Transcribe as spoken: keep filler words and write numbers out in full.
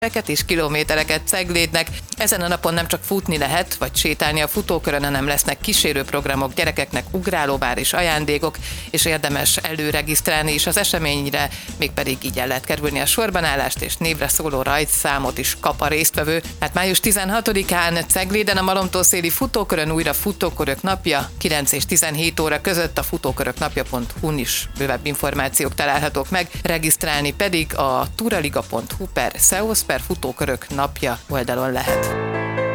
és kilométereket Ceglédnek. Ezen a napon nem csak futni lehet, vagy sétálni a futókörön, hanem lesznek kísérőprogramok gyerekeknek, ugrálóvár és ajándékok, és érdemes előregisztrálni is az eseményre, mégpedig így el lehet kerülni a sorbanállást, és névre szóló rajtszámot is kap a résztvevő. Hát május tizenhatodikán Cegléden a Malomtószéli futókörön újra futókörök napja, kilenc és tizenhét óra között a futóköröknapja pont hu-n is bővebb információk találhatók meg, regisztrálni pedig a turaliga pont hu per szeosz per futókörök napja oldalon lehet.